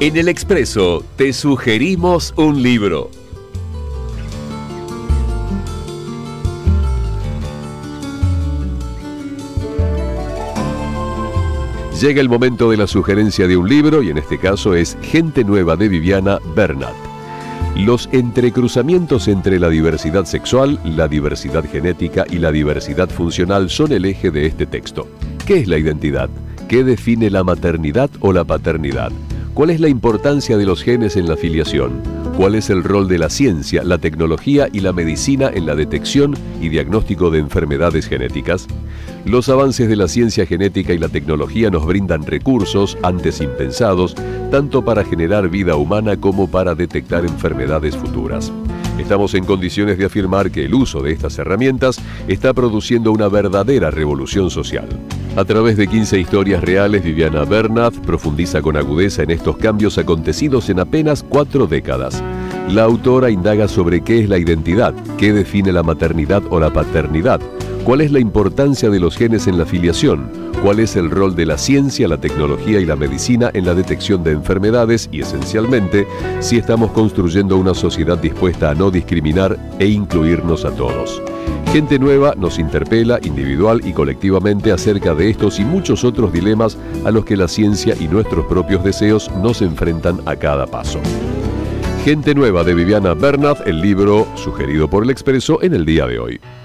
En El Expreso te sugerimos un libro. Llega el momento de la sugerencia de un libro y en este caso es Gente Nueva de Viviana Bernat. Los entrecruzamientos entre la diversidad sexual, la diversidad genética y la diversidad funcional son el eje de este texto. ¿Qué es la identidad? ¿Qué define la maternidad o la paternidad? ¿Cuál es la importancia de los genes en la filiación? ¿Cuál es el rol de la ciencia, la tecnología y la medicina en la detección y diagnóstico de enfermedades genéticas? Los avances de la ciencia genética y la tecnología nos brindan recursos antes impensados, tanto para generar vida humana como para detectar enfermedades futuras. Estamos en condiciones de afirmar que el uso de estas herramientas está produciendo una verdadera revolución social. A través de 15 historias reales, Viviana Bernat profundiza con agudeza en estos cambios acontecidos en apenas 4 décadas. La autora indaga sobre qué es la identidad, qué define la maternidad o la paternidad, cuál es la importancia de los genes en la filiación, cuál es el rol de la ciencia, la tecnología y la medicina en la detección de enfermedades y, esencialmente, si estamos construyendo una sociedad dispuesta a no discriminar e incluirnos a todos. Gente Nueva nos interpela individual y colectivamente acerca de estos y muchos otros dilemas a los que la ciencia y nuestros propios deseos nos enfrentan a cada paso. Gente Nueva de Viviana Bernat, el libro sugerido por El Expreso en el día de hoy.